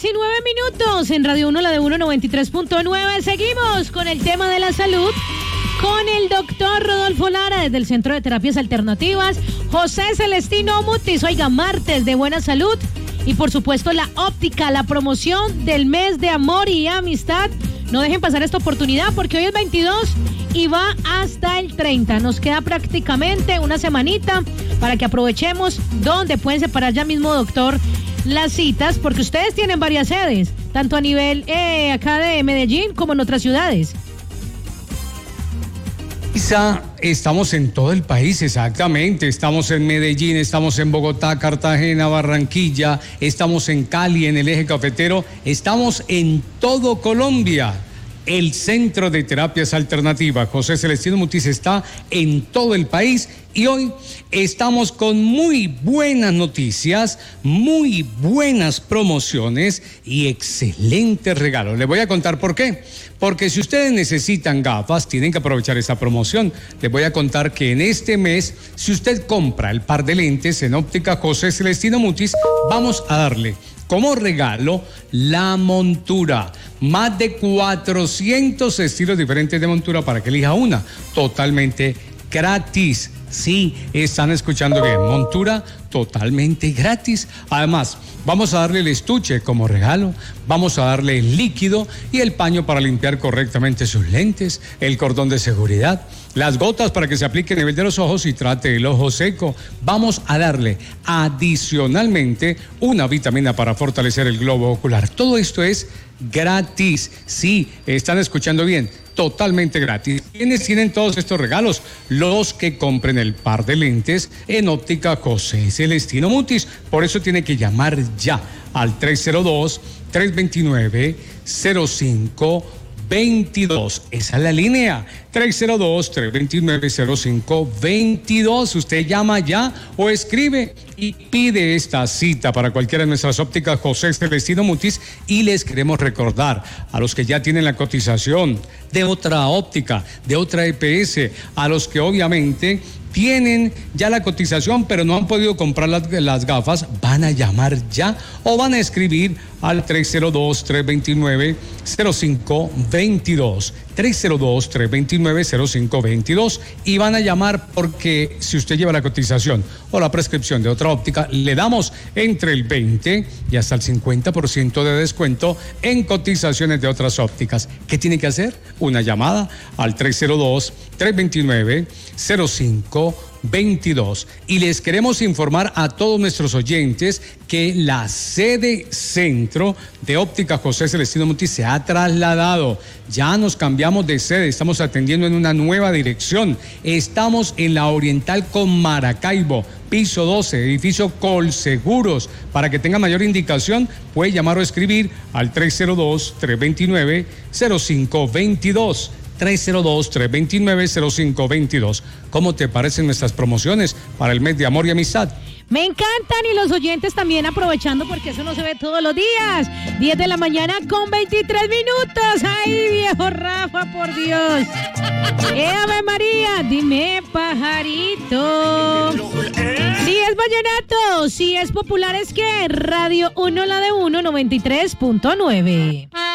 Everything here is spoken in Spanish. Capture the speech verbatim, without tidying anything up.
diecinueve minutos en Radio uno, la de uno noventa y tres punto nueve. Seguimos con el tema de la salud con el doctor Rodolfo Lara desde el Centro de Terapias Alternativas, José Celestino Mutis. Oiga, martes de buena salud y por supuesto la óptica, la promoción del mes de amor y amistad. No dejen pasar esta oportunidad porque hoy es veintidós y va hasta el treinta. Nos queda prácticamente una semanita para que aprovechemos, donde pueden separar ya mismo, doctor, las citas, porque ustedes tienen varias sedes, tanto a nivel eh, acá de Medellín como en otras ciudades. Quizá estamos en todo el país, exactamente. Estamos en Medellín, estamos en Bogotá, Cartagena, Barranquilla, estamos en Cali, en el eje cafetero, estamos en todo Colombia. El Centro de Terapias Alternativas José Celestino Mutis está en todo el país y hoy estamos con muy buenas noticias, muy buenas promociones y excelentes regalos. Les voy a contar por qué. Porque si ustedes necesitan gafas, tienen que aprovechar esta promoción. Les voy a contar que en este mes, si usted compra el par de lentes en Óptica José Celestino Mutis, vamos a darle como regalo la montura. Más de cuatrocientos estilos diferentes de montura para que elija una. Totalmente gratis. Sí, están escuchando bien. Montura totalmente gratis. Además, vamos a darle el estuche como regalo, vamos a darle el líquido y el paño para limpiar correctamente sus lentes, el cordón de seguridad, las gotas para que se aplique a nivel de los ojos y trate el ojo seco. Vamos a darle adicionalmente una vitamina para fortalecer el globo ocular. Todo esto es gratis. Sí, están escuchando bien. Totalmente gratis. ¿Quiénes tienen todos estos regalos? Los que compren el par de lentes en Óptica José Celestino Mutis. Por eso tiene que llamar ya al tres cero dos, tres dos nueve, cero cinco veintidós. Esa es la línea. tres cero dos, tres dos nueve, cero cinco veintidós. Usted llama ya o escribe y pide esta cita para cualquiera de nuestras ópticas José Celestino Mutis. Y les queremos recordar a los que ya tienen la cotización de otra óptica, de otra E P S, a los que obviamente tienen ya la cotización pero no han podido comprar las, las gafas, van a llamar ya o van a escribir al tres cero dos, tres dos nueve, cero cinco veintidós. tres cero dos, tres dos nueve, cero cinco veintidós y van a llamar porque si usted lleva la cotización o la prescripción de otra óptica, le damos entre el veinte y hasta el cincuenta por ciento de descuento en cotizaciones de otras ópticas. ¿Qué tiene que hacer? Una llamada al tres cero dos, tres dos nueve, cero cinco veintidós. Y les queremos informar a todos nuestros oyentes que la sede centro de Óptica José Celestino Mutis se ha trasladado. Ya nos cambiamos de sede, estamos atendiendo en una nueva dirección. Estamos en la Oriental con Maracaibo, piso doce, edificio Colseguros. Para que tenga mayor indicación, puede llamar o escribir al tres cero dos, tres dos nueve, cero cinco veintidós. tres cero dos, tres dos nueve, cero cinco veintidós. ¿Cómo te parecen nuestras promociones para el mes de amor y amistad? Me encantan, y los oyentes también aprovechando porque eso no se ve todos los días. diez de la mañana con veintitrés minutos. ¡Ay, viejo Rafa, por Dios! ¡Eh, Ave María! Dime, pajarito. Si es vallenato, si es popular, es que Radio uno, la de uno, noventa y tres punto nueve.